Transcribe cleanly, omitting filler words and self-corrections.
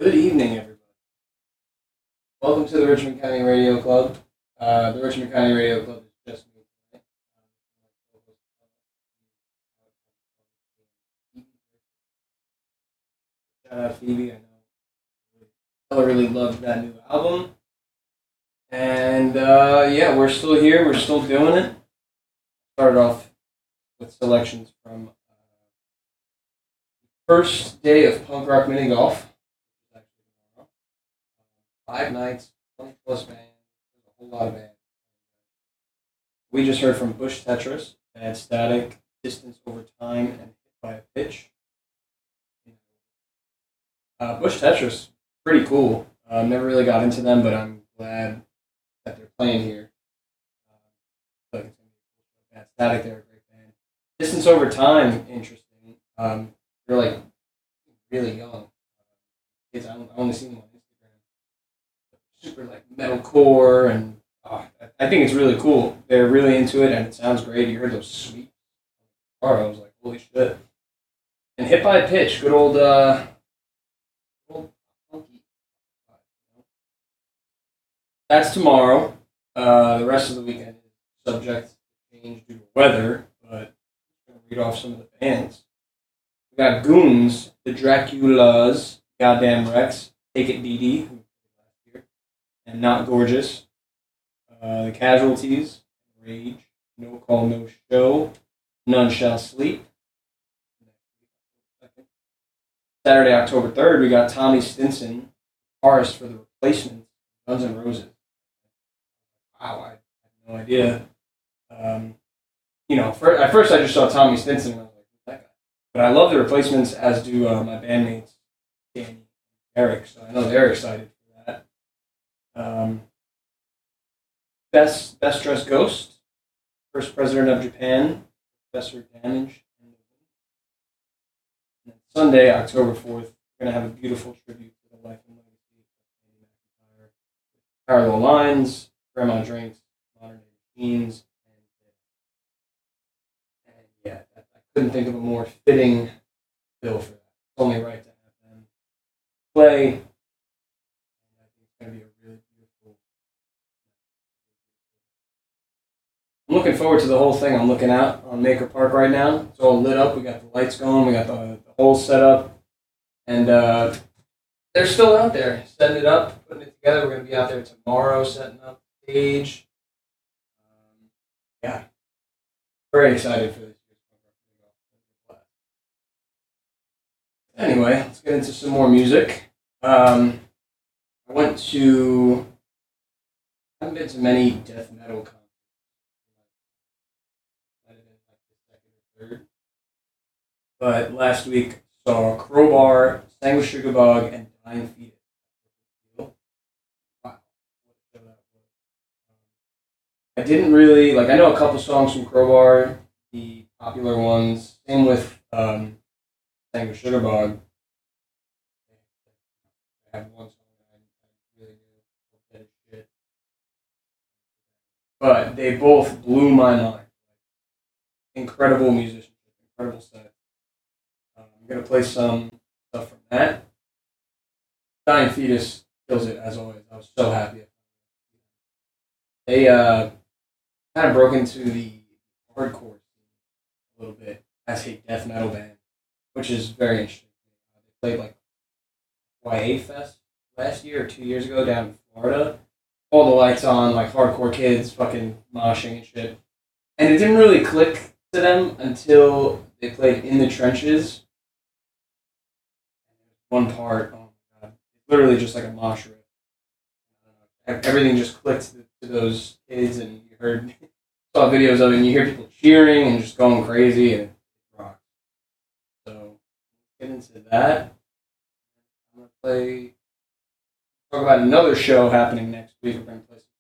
Good evening, everybody. Welcome to the Richmond County Radio Club. The Richmond County Radio Club is just me tonight. Shout out Phoebe. I know Ella really loved that new album. And yeah, we're still here. We're still doing it. Started off with selections from first day of punk rock mini golf. 5 nights, 20 plus bands, there's a whole lot of bands. We just heard from Bush Tetris, Bad Static, Distance Over Time, and Hit by a Pitch. Bush Tetris, pretty cool. Never really got into them, but I'm glad that they're playing here. Bad Static, they're a great band. Distance Over Time, interesting. They're like really young. Kids, I only seen them on Instagram. Super like metalcore, and I think it's really cool. They're really into it, and it sounds great. You heard those sweet guitar, I was like, holy shit. And Hit by a Pitch, good old funky. That's tomorrow. The rest of the weekend is subject to change due to weather, but I'm going to read off some of the bands. We got Goons, the Draculas, Goddamn Rex, Take It DD, and Not Gorgeous. The Casualties, Rage, No Call, No Show, None Shall Sleep. Saturday, October 3rd, we got Tommy Stinson, guitarist for The Replacements, Guns N' Roses. Wow, I had no idea. At first I just saw Tommy Stinson and I was like, who's that guy? But I love The Replacements, as do my bandmates, Danny and Eric, so I know they're excited for that. Best Dressed Ghost, First President of Japan, Professor Damage. And Sunday, October 4th, we're going to have a beautiful tribute to the life and legacy of Andy McIntyre. Parallel Lines, Grandma Drinks, Modern Day Machines, and yeah, I couldn't think of a more fitting bill for that. It's only right to have them play. And I think it's going to be a really beautiful. I'm looking forward to the whole thing. I'm looking out on Maker Park right now. It's all lit up. We got the lights going. We got the whole setup. And they're still out there setting it up, putting it together. We're going to be out there tomorrow setting up the stage. Yeah. Very excited for this. Anyway, let's get into some more music. I haven't been to many death metal concerts. Might have been like the second or third. But last week saw Crowbar, Sanguisugabogg, and Dying Fetus. Wow, what a show that was. I didn't really I know a couple songs from Crowbar, the popular ones. Same with Sanguisugabogg. I have one song that I really knew that shit. But they both blew my mind. Incredible musicianship, incredible set. I'm going to play some stuff from that. Dying Fetus kills it, as always. I was so happy. They kind of broke into the hardcore scene a little bit as a death metal band, which is very interesting. They played like YA Fest last year or 2 years ago down in Florida. All the lights on, like hardcore kids fucking moshing and shit. And it didn't really click to them until they played In the Trenches. One part, oh my god, it's literally just like a mosh riff. Everything just clicked to those kids, and you saw videos of it, and you hear people cheering and just going crazy, and it rocks. So, let's get into that. I'm going to talk about another show happening next week. We're going to play some